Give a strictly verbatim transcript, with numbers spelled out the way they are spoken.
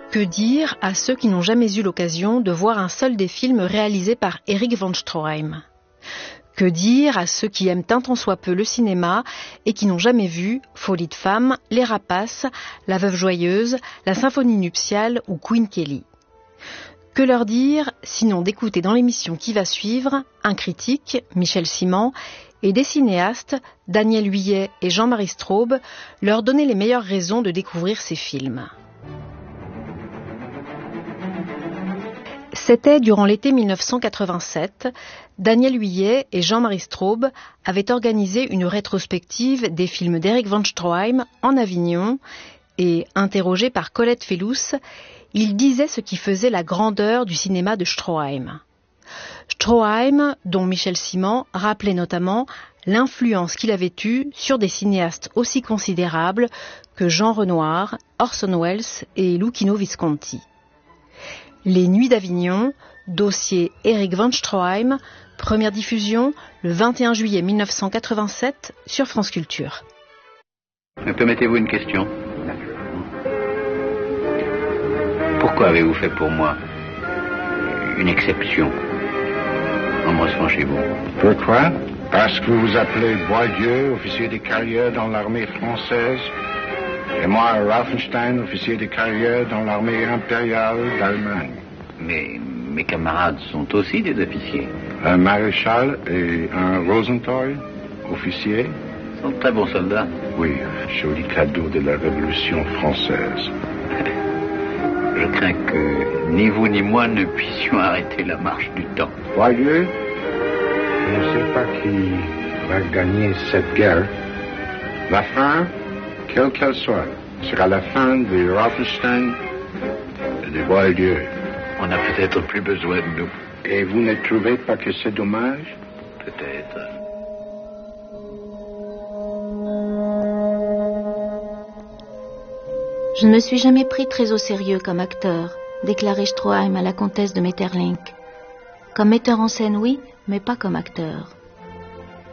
Que dire à ceux qui n'ont jamais eu l'occasion de voir un seul des films réalisés par Erich von Stroheim ? Que dire à ceux qui aiment un tant soit peu le cinéma et qui n'ont jamais vu Folie de femme, Les Rapaces, La Veuve joyeuse, La Symphonie nuptiale ou Queen Kelly ? Que leur dire, sinon d'écouter dans l'émission qui va suivre un critique, Michel Simon, et des cinéastes, Daniel Huyet et Jean-Marie Straub, leur donner les meilleures raisons de découvrir ces films. C'était durant l'été mille neuf cent quatre-vingt-sept, Daniel Huyet et Jean-Marie Straub avaient organisé une rétrospective des films d'Erich von Stroheim en Avignon et, interrogé par Colette Fellous, il disait ce qui faisait la grandeur du cinéma de Stroheim. Stroheim, dont Michel Simon rappelait notamment l'influence qu'il avait eue sur des cinéastes aussi considérables que Jean Renoir, Orson Welles et Luchino Visconti. Les Nuits d'Avignon, dossier Erich von Stroheim, première diffusion le vingt et un juillet mille neuf cent quatre-vingt-sept sur France Culture. Me permettez-vous une question ? Pourquoi avez-vous fait pour moi une exception en me recevant chez vous ? Pourquoi ? Parce que vous vous appelez Boidieu, officier des carrières dans l'armée française, et moi, Rauffenstein, officier des carrières dans l'armée impériale d'Allemagne. Mais mes camarades sont aussi des officiers. Un maréchal et un Rosenthal, officier. Ils sont de très bons soldats. Oui, joli cadeau de la Révolution française. Je crains que ni vous ni moi ne puissions arrêter la marche du temps. Boidieu, je ne sais pas qui va gagner cette guerre. La fin, quelle qu'elle soit, sera la fin de Rauffenstein et de Boidieu. On n'a peut-être plus besoin de nous. Et vous ne trouvez pas que c'est dommage ? Peut-être. Je ne me suis jamais pris très au sérieux comme acteur, déclarait Stroheim à la comtesse de Metterlink. Comme metteur en scène, oui, mais pas comme acteur.